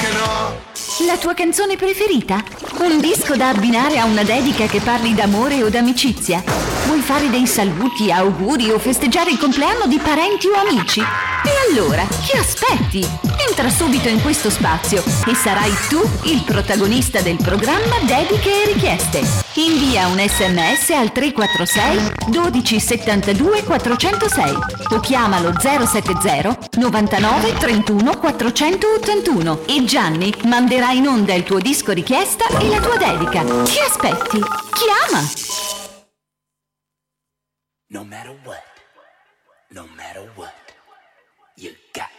che no. La tua canzone preferita? Un disco da abbinare a una dedica che parli d'amore o d'amicizia? Vuoi fare dei saluti, auguri o festeggiare il compleanno di parenti o amici? E allora, che aspetti? Entra subito in questo spazio e sarai tu il protagonista del programma Dediche e Richieste. Invia un SMS al 346 12 72 406 o chiamalo 070 99 31 481 e Gianni manderà in onda il tuo disco richiesta e la tua dedica. Che aspetti? Chiama! No matter what, you got